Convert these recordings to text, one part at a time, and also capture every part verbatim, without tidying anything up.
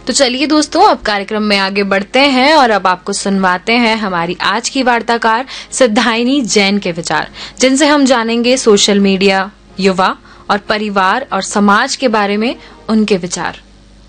तो चलिए दोस्तों, अब कार्यक्रम में आगे बढ़ते हैं और अब आपको सुनवाते हैं हमारी आज की वार्ताकार सिद्धायनी जैन के विचार, जिनसे हम जानेंगे सोशल मीडिया, युवा और परिवार और समाज के बारे में उनके विचार।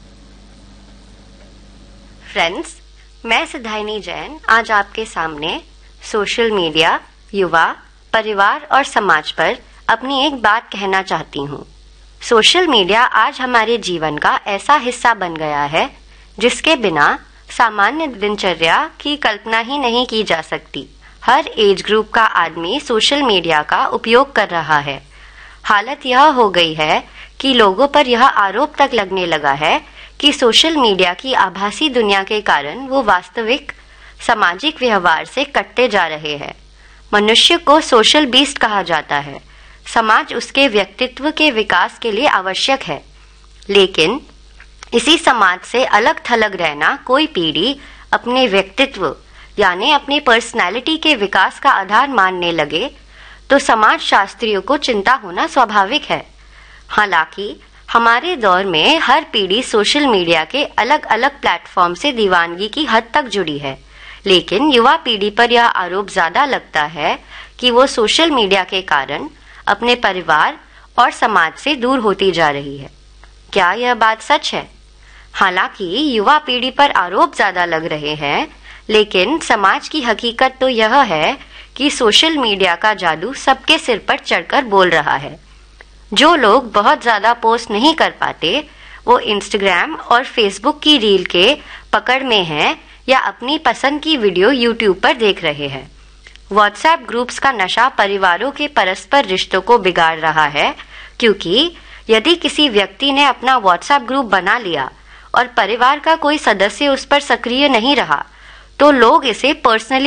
फ्रेंड्स, मैं सिद्धायनी जैन आज आपके सामने सोशल मीडिया, युवा, परिवार और समाज पर अपनी एक बात कहना चाहती हूँ। सोशल मीडिया आज हमारे जीवन का ऐसा हिस्सा बन गया है जिसके बिना सामान्य दिनचर्या की कल्पना ही नहीं की जा सकती। हर एज ग्रुप का आदमी सोशल मीडिया का उपयोग कर रहा है। हालत यह हो गई है कि लोगों पर यह आरोप तक लगने लगा है कि सोशल मीडिया की आभासी दुनिया के कारण वो वास्तविक सामाजिक व्यवहार से कटते जा रहे हैं। मनुष्य को सोशल बीस्ट कहा जाता है। समाज उसके व्यक्तित्व के विकास के लिए आवश्यक है, लेकिन इसी समाज से अलग थलग रहना कोई पीढ़ी अपने व्यक्तित्व यानी अपनी पर्सनैलिटी के विकास का आधार मानने लगे तो समाज शास्त्रियों को चिंता होना स्वाभाविक है। हालांकि हमारे दौर में हर पीढ़ी सोशल मीडिया के अलग अलग प्लेटफॉर्म से दीवानगी की हद तक जुड़ी है, लेकिन युवा पीढ़ी पर यह आरोप ज्यादा लगता है कि वो सोशल मीडिया के कारण अपने परिवार और समाज से दूर होती जा रही है। क्या यह बात सच है? हालांकि युवा पीढ़ी पर आरोप ज्यादा लग रहे हैं, लेकिन समाज की हकीकत तो यह है कि सोशल मीडिया का जादू सबके सिर पर चढ़कर बोल रहा है। जो लोग बहुत ज्यादा पोस्ट नहीं कर पाते, वो इंस्टाग्राम और फेसबुक की रील के पकड़ में हैं या अपनी पसंद की वीडियो यूट्यूब पर देख रहे हैं। व्हाट्सएप ग्रुप्स का नशा परिवारों के परस्पर रिश्तों को बिगाड़ रहा है, क्योंकि यदि किसी व्यक्ति ने अपना व्हाट्सएप ग्रुप बना लिया और परिवार का कोई सदस्य उस पर सक्रिय नहीं रहा, तो लोग इसे पर्सनली